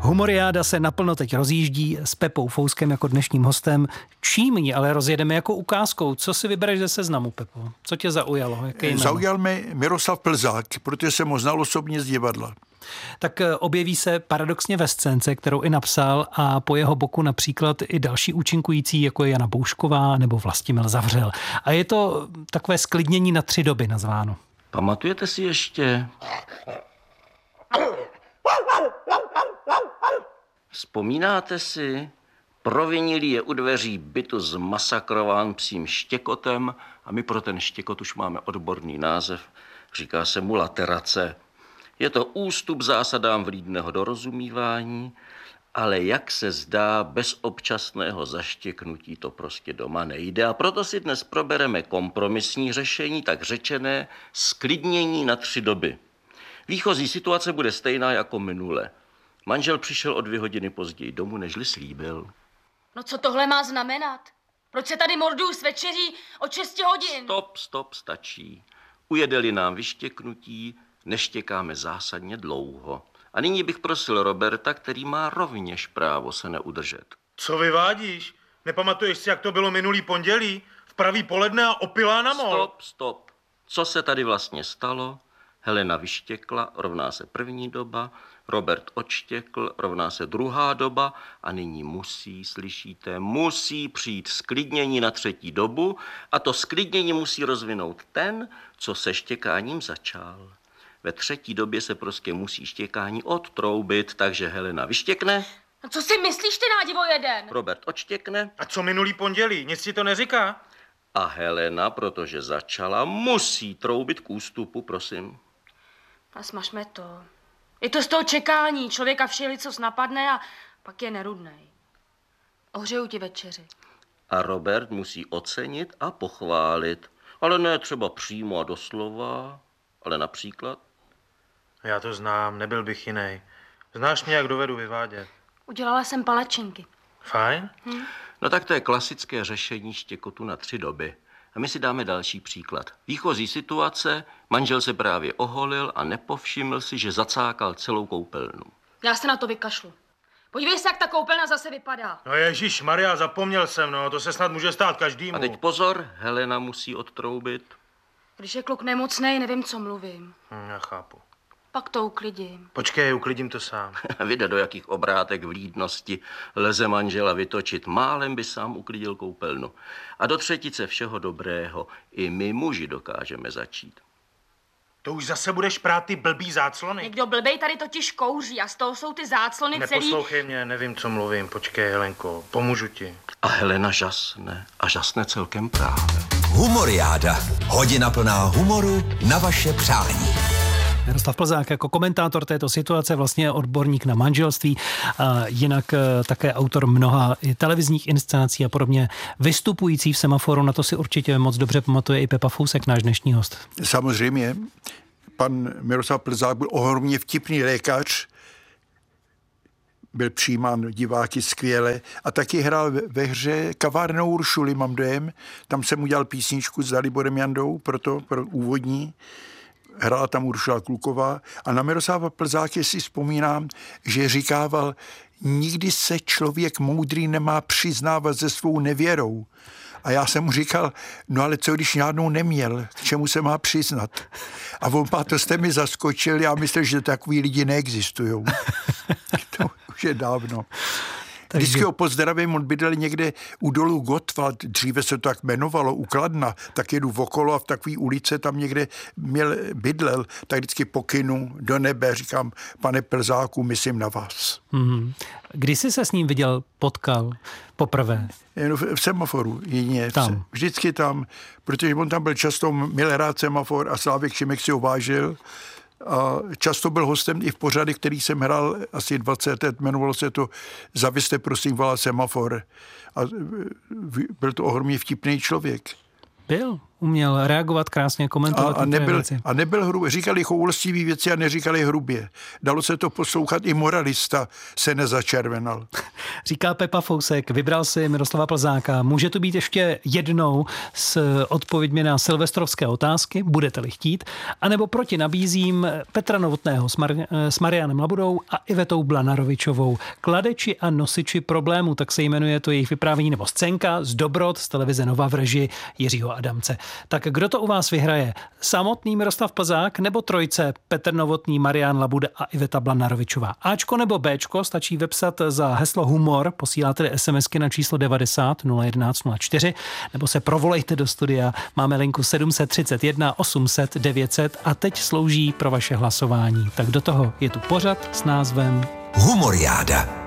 Humoriáda se naplno teď rozjíždí s Pepou Fouskem jako dnešním hostem. Čím ji ale rozjedeme jako ukázkou? Co si vybereš ze seznamu, Pepo? Co tě zaujalo? Zaujal mě Miroslav Plzák, protože jsem ho znal osobně z divadla. Tak objeví se paradoxně ve scénce, kterou i napsal, a po jeho boku například i další účinkující, jako je Jana Boušková nebo Vlastimil Zavřel. A je to takové sklidnění na 3 doby nazváno. Pamatujete si ještě? Vzpomínáte si? Provinilý je u dveří bytu zmasakrován psím štěkotem a my pro ten štěkot už máme odborný název. Říká se mu laterace. Je to ústup zásadám vlídného dorozumívání, ale jak se zdá, bez občasného zaštěknutí to prostě doma nejde. A proto si dnes probereme kompromisní řešení, tak řečené sklidnění na 3 doby. Výchozí situace bude stejná jako minule. Manžel přišel o 2 hodiny později domů, nežli slíbil. No co tohle má znamenat? Proč se tady morduju s večeří od 6 hodin? Stop, stačí. Ujede-li nám vyštěknutí, neštěkáme zásadně dlouho. A nyní bych prosil Roberta, který má rovněž právo se neudržet. Co vyvádíš? Nepamatuješ si, jak to bylo minulý pondělí? V pravý poledne a opilá na mol. Stop. Co se tady vlastně stalo? Helena vyštěkla, rovná se 1. doba, Robert odštěkl, rovná se 2. doba a nyní musí přijít sklidnění na 3. dobu a to sklidnění musí rozvinout ten, co se štěkáním začal. Ve 3. době se prostě musí štěkání odtroubit, takže Helena vyštěkne. No co si myslíš, ty nádivo jeden? Robert odštěkne. A co minulý pondělí? Nic ti to neříká? A Helena, protože začala, musí troubit k ústupu, prosím. A smažme to. Je to z toho čekání. Člověka všelicos napadne a pak je nerudnej. Ohřeju ti večeři. A Robert musí ocenit a pochválit. Ale ne třeba přímo a doslova, ale například. Já to znám, nebyl bych jiný. Znáš mě, jak dovedu vyvádět. Udělala jsem palačinky. Fajn? No tak to je klasické řešení štěkotu na 3 doby. A my si dáme další příklad. Výchozí situace, manžel se právě oholil a nepovšiml si, že zacákal celou koupelnu. Já se na to vykašlu. Podívej se, jak ta koupelna zase vypadá. No ježišmarja, zapomněl jsem, no, to se snad může stát každému. A teď pozor, Helena musí odtroubit. Když je kluk nemocnej, nevím, co mluvím. Já chápu. Pak to uklidím. Počkej, uklidím to sám. Vyjde, do jakých obrátek vlídnosti leze manžela vytočit. Málem by sám uklidil koupelnu. A do 3. všeho dobrého i my muži dokážeme začít. To už zase budeš prát ty blbý záclony. Někdo blbej tady totiž kouří a z toho jsou ty záclony celý... Neposlouchej mě, nevím, co mluvím. Počkej, Helenko, pomůžu ti. A Helena žasne. A žasne celkem právě. Humoriáda. Hodina plná humoru na vaše přání. Miroslav Plzák jako komentátor této situace, vlastně odborník na manželství, a jinak také autor mnoha i televizních inscenací a podobně, vystupující v Semaforu. Na to si určitě moc dobře pamatuje i Pepa Fousek, náš dnešní host. Samozřejmě, pan Miroslav Plzák byl ohromně vtipný lékař, byl přijímán diváky skvěle a taky hrál ve hře Kavárnou Uršuly, mám dojem. Tam jsem udělal písničku s Daliborem Jandou, pro úvodní. Hrála tam Uršula Kluková a na Miroslava Plzáky si vzpomínám, že říkával, nikdy se člověk moudrý nemá přiznávat se svou nevěrou. A já jsem mu říkal, no ale co když žádnou neměl, k čemu se má přiznat? A on, to jste mi zaskočil, já myslím, že takový lidi neexistují. To už je dávno. Vždycky ho pozdravím, on bydlel někde u dolu Gottwald, dříve se to tak jmenovalo, u Kladna, tak jedu okolo a v takové ulice tam někde bydlel, tak vždycky pokynu do nebe, říkám, pane Plzáku, myslím na vás. Mm-hmm. Kdy jsi se s ním potkal poprvé? V Semaforu, jedině. Tam. Vždycky tam, protože on tam byl často, měl rád Semafor a Slávek Šimek si ho vážil. A často byl hostem i v pořadech, který jsem hrál asi 20 let, jmenovalo se to Zavěste prosím volá Semafor. A byl to ohromně vtipný člověk. Uměl reagovat krásně, komentovat. A nebyl hrubý. Říkali choulostivý věci a neříkali hrubě. Dalo se to poslouchat, i moralista se nezačervenal. Říká Pepa Fousek, vybral si Miroslava Plzáka. Může to být ještě jednou s odpověďmi na silvestrovské otázky, budete-li chtít, anebo proti nabízím Petra Novotného s Marianem Labudou a Ivetou Blanarovičovou. Kladeči a nosiči problémů, tak se jmenuje to jejich vyprávění, nebo scénka z Dobrot z televize Nova v režii Jiřího Adamce. Tak kdo to u vás vyhraje? Samotný Miroslav Plzák nebo trojce Petr Novotný, Marian Labuda a Iveta Blanarovičová? Ačko nebo Bčko, stačí vepsat za heslo humor, posíláte SMSky na číslo 90 011 04, nebo se provolejte do studia, máme linku 731 800 900 a teď slouží pro vaše hlasování. Tak do toho je tu pořad s názvem Humoriáda.